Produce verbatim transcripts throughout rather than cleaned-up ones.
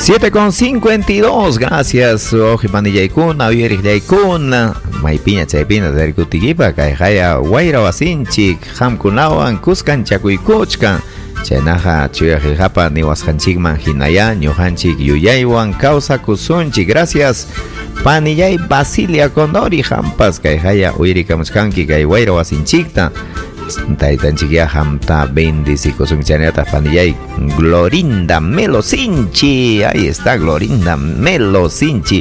siete con cincuenta y dos, gracias. Oji Panillaikun, Avierich Yaikun, Maipiña Chaipina, Derikutigipa, Kaihaya, Waira Wasinchik, Hamkunawan, Kuskan, Chakuikuchkan, Chenaja, Chuyajapa, Niwashanchikman, Hinaya, Ñuhanchik, Yuyaywan, Causa Kusunchi, gracias. Panillay Basilia Condori, Hampas, Kaihaya, Uirikamuchkanki, Kaiwaira Wasinchikta. Taitan chiquia hamta bendici cosumichaneta panillay Glorinda Melosinchi, ahí está Glorinda Melosinchi.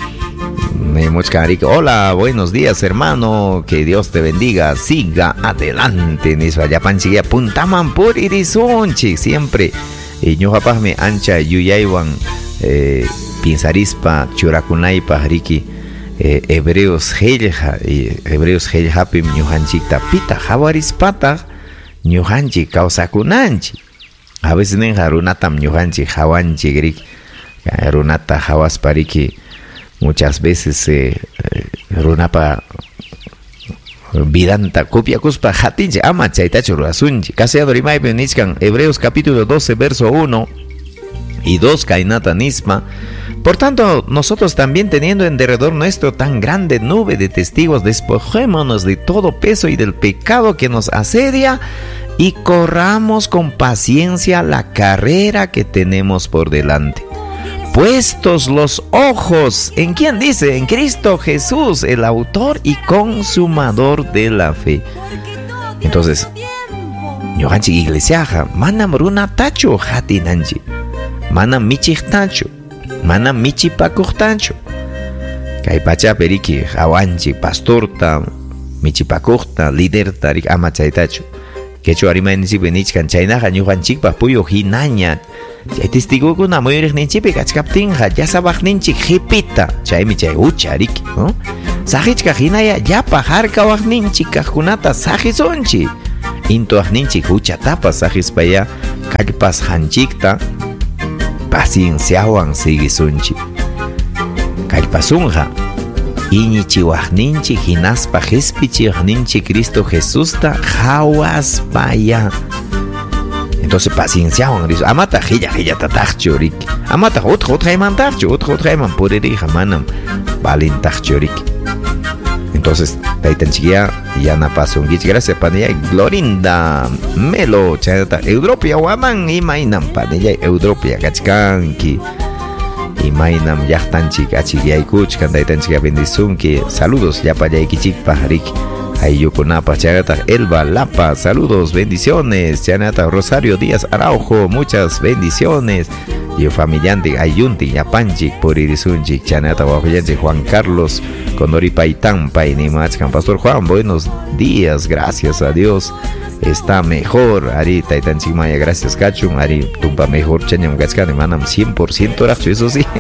Hola, buenos días hermano, que Dios te bendiga, siga adelante. Nisvayapan chiquia puntaman por irisunchi siempre. Y ñujapasme ancha yuyaywan eh, pinzarispa churakunaypa riki. Eh, hebreos helja y hebreos helja pim ñuhanchikta pita hawarispata ñuhanchik kawsakunanchik a veces nenja runatam ñuhanchik hawanchik rik runata hawaspariki muchas veces eh, runapa vidanta kupia kuspa hatinche ama chaytachu ruasunchi casi adorimaype niskan Hebreos capítulo doce verso uno y dos kainata nisma. Por tanto, nosotros también teniendo en derredor nuestro tan grande nube de testigos, despojémonos de todo peso y del pecado que nos asedia y corramos con paciencia la carrera que tenemos por delante. Puestos los ojos, ¿en quién dice? En Cristo Jesús, el autor y consumador de la fe. Entonces, ñuhanchik iglesiaja, manam runa tacho hatinanchi, manam michik tacho. Mana michi pakuchtancho. Kay pacha periki hawanchi pastorta michi pakukta liderta rik ama chaytacho. Kecho arimayninchik benichkan chaynaja ñuhanchikpa puyo hinaña. Chay testigukuna muyuriqninchikpi kachkaptinja yasabaqninchik hipita. Chaymi chay ucha riki, ¿no? Sajichka hinaya yapa harkawaqninchik kaqkunata sajisunchi. Intuaqninchik uchatapa sajispaya kallpas hanchikta pacienciawan sigisunchi. Kallpasunja iñichiwaqninchi hinaspa hispichiwaqninchi Cristo Jesusta hawaspaya. Entonces pacienciawan riso amata hilla hilla tataqchu rik amata utqa utqaymantarchu utqa utqayman puririja manam valintarchu rik. Entonces taytanchikia yanapasunkichik gracias panillay Glorinda Melo chayta Eudropia waman imaynam panillay Eudropia kachkanki imaynam llaqtanchik achikiyaykuchkan taytanchika bendisunki saludos llapallaykichikpaq rik ayllukunapaq chayta Elba Lapa saludos bendiciones chayta Rosario Díaz Araujo muchas bendiciones y familiante ayunti yapanchik puririsunchik chanata wahuyanchik Juan Carlos Condori Paitán Painimachkan Pastor Juan buenos días gracias a Dios está mejor ari taitanchik maya gracias kachun ari tumpa mejor chanyam gachkan manam cien por ciento racho eso sí.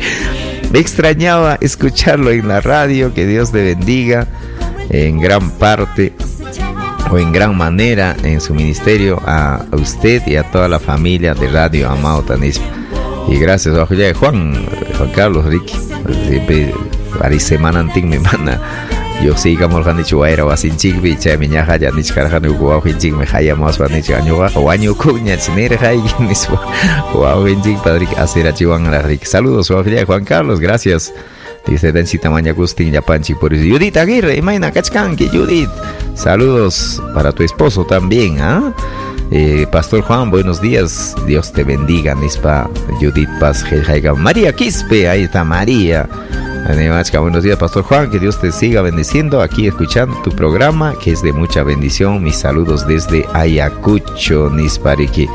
Me extrañaba escucharlo en la radio, que Dios te bendiga en gran parte o en gran manera en su ministerio a usted y a toda la familia de Radio Amado Tanisma. Y gracias a Juan, Juan Carlos Ricky, siempre hari semana anting me manda. Yo sí kamol han dicho era wasin chikbi cha minya haja ni chkarhan ugo wa hinjing me haya mas wa ni chanyo wa anyo kunya chinere hay ni so wa hinjing padrik asira chiwan la Ricky. Saludos a Juan Carlos, gracias. Dice Densita Maña Agustín Yapanchi por eso. Judith Aguirre, Imaina Kachkanki, Judith. Saludos para tu esposo también, ¿ah? ¿eh? Eh, Pastor Juan, buenos días. Dios te bendiga, Nispa Judith Paz Gelhaiga. María Quispe, ahí está María. Buenos días, Pastor Juan, que Dios te siga bendiciendo aquí escuchando tu programa, que es de mucha bendición. Mis saludos desde Ayacucho, Nispariki.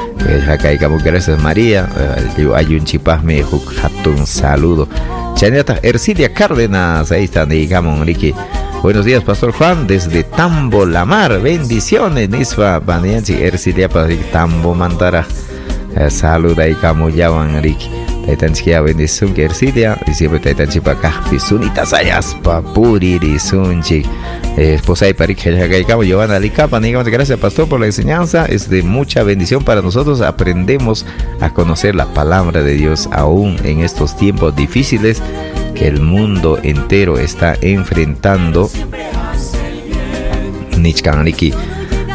Gracias, María. Hay un chipasme, un saludo. Chaneta Ercilia Cárdenas, ahí está, digamos, Ricky. Buenos días, Pastor Juan, desde Tambo, La Mar. Bendiciones, Nispa Banianchi, Ercilia Padre Tambo Mantara. Saluda y camullaban, Ricky. Taitanchia bendición que Ercilia, y siempre Taitanchipa Cajpi, Sunita Sayaspa, Puriri, Sunchi, esposa y parik, Helhagaikamo, Giovanna Licapa, digamos, gracias, Pastor, por la enseñanza, es de mucha bendición para nosotros, aprendemos a conocer la palabra de Dios, aún en estos tiempos difíciles que el mundo entero está enfrentando. Nichkanriki,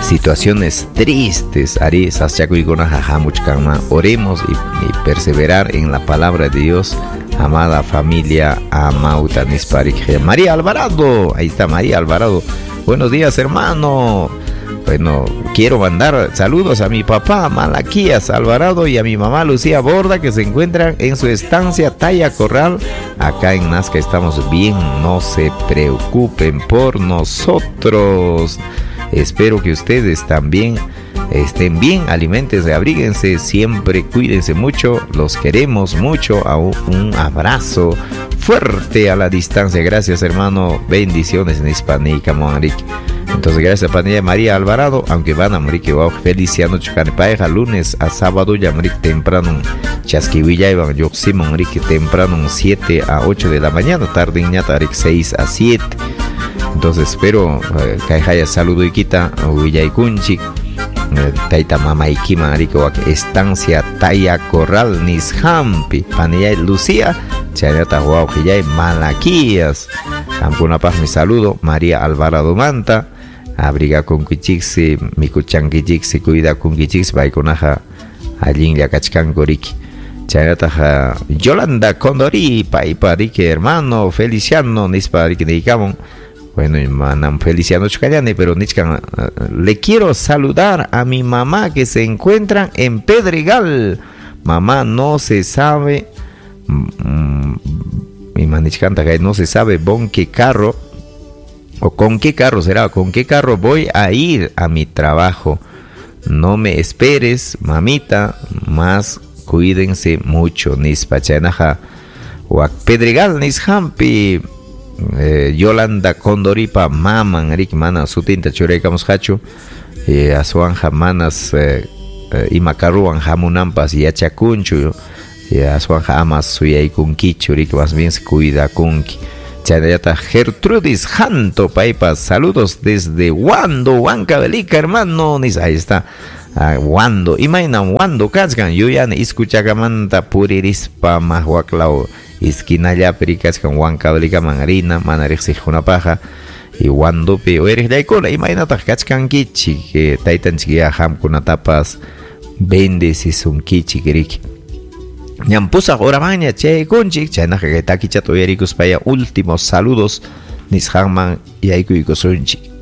situaciones tristes, ari saschakuikuna jajamuchkama, oremos y, y perseverar en la palabra de Dios. Amada familia Amauta Nisparik. María Alvarado, ahí está María Alvarado. Buenos días, hermano. Bueno, quiero mandar saludos a mi papá Malaquías Alvarado y a mi mamá Lucía Borda, que se encuentran en su estancia Talla Corral. Acá en Nazca estamos bien, no se preocupen por nosotros. Espero que ustedes también estén bien, aliméntense, abríguense, siempre cuídense mucho, los queremos mucho. Un abrazo fuerte a la distancia. Gracias, hermano, bendiciones en Hispánica, Monrique. Entonces, gracias a Panilla María Alvarado, aunque van a morir que va Feliciano Chucanepaeja, lunes a sábado, ya morir temprano, Chasquihuilla y van Yoxi, morir temprano, siete a ocho de la mañana, tarde en Ñatarik, seis a siete. Entonces, espero que eh, haya saludo y quita, Huilla y Kunchi, Taita Mama y Kima, estancia Talla Corral, Nishampi, Panilla Lucía, Chaneta Huau, Hillay, Malaquías. Ampuna paz, mi saludo, María Alvarado Manta. Abriga con Kichixi, Mikuchan Kichixi, cuida con Kichixi, Baikunaja, Allin Yakachkan Goriki. Chaneta Yolanda Condori, Paiparike, hermano, Feliciano, Nisparike de Icamon. Bueno, manam Feliciano Chucayane, pero Nichkan, le quiero saludar a mi mamá que se encuentra en Pedregal. Mamá, no se sabe. Mi manichcanta que no se sabe con qué carro o con qué carro será, con qué carro voy a ir a mi trabajo. No me esperes, mamita, más cuídense mucho. Nispachanaja o Pedregal, Nishampi, eh, Yolanda Condoripa, maman, Rick Mana, Sutinta Churecamos Hachu, eh, Asuanja Manas, eh, eh, Imacaruan, Jamunampas y Achacunchu. Ya Suanja amas suyay kunki churi que más bien se cuida kunki. Chanayata Gertrudis Janto Paipas, saludos desde Wando, Huancavelica, hermano. Ahí está, uh, Wando. Imagina Wando, Kachkan, yo ya escuchagamanta puririspa mahuaclao. Esquina ya pericascan Huancavelica, Mangarina, Manarixi Junapaja. Y Wando pe, o eres de Icona, imagínate Kachkan Kichi, que Taitan Chiquia Ham Kunatapas, vendes y son Kichi Kiriki. Ñampusa Oramaña, Che Conchic, Chana Taki Chato Ericus Paya, últimos saludos, Nishaman y Aikuiko Sunchi.